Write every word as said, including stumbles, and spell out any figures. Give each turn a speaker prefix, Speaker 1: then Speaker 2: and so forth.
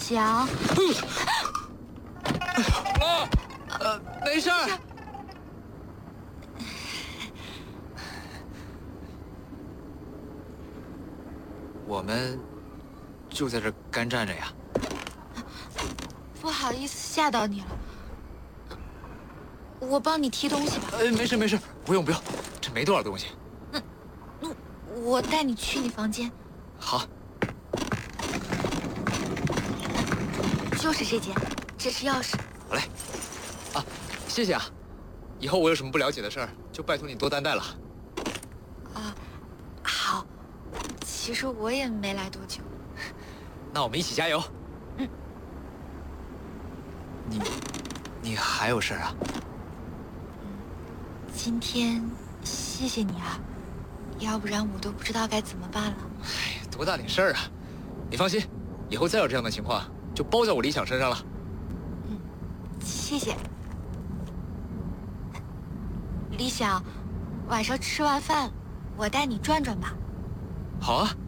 Speaker 1: 翔。
Speaker 2: 妈，呃，没事儿。我们就在这干站着呀。
Speaker 1: 不好意思吓到你了，我帮你提东西吧。
Speaker 2: 呃，没事没事，不用不用，这没多少东西。
Speaker 1: 那那我带你去你房间。
Speaker 2: 好。
Speaker 1: 就是这间，这是钥匙。
Speaker 2: 好嘞。啊，谢谢啊。以后我有什么不了解的事儿，就拜托你多担待了。
Speaker 1: 啊，好。其实我也没来多久。
Speaker 2: 那我们一起加油。
Speaker 1: 嗯。
Speaker 2: 你，你还有事儿啊？
Speaker 1: 嗯，今天谢谢你啊，要不然我都不知道该怎么办了。
Speaker 2: 哎，多大点事儿啊！你放心，以后再有这样的情况，就包在我李想身上了。
Speaker 1: 嗯，谢谢。李想，晚上吃完饭，我带你转转吧。
Speaker 2: 好啊。